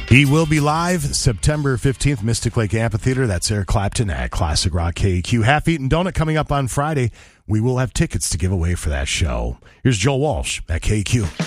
He will be live September 15th, Mystic Lake Amphitheater. That's Eric Clapton at Classic Rock KQ. Half-Eaten Donut coming up on Friday. We will have tickets to give away for that show. Here's Joel Walsh at KQ.